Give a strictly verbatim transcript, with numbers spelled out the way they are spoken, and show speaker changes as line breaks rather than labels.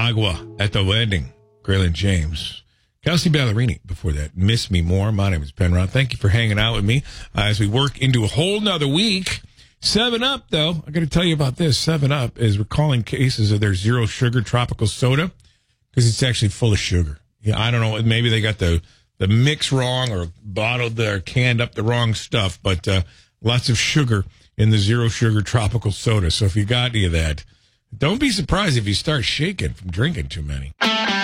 Agua at the Landing, Graylin James. Kelsey Ballerini before that. Miss Me More. My name is Penrod. Thank you for hanging out with me uh, as we work into a whole nother week. seven up, though, I got to tell you about this. seven up is recalling cases of their zero sugar tropical soda because it's actually full of sugar. Yeah, I don't know. Maybe they got the, the mix wrong or bottled or canned up the wrong stuff, but uh, lots of sugar in the zero sugar tropical soda. So if you got any of that, don't be surprised if you start shaking from drinking too many.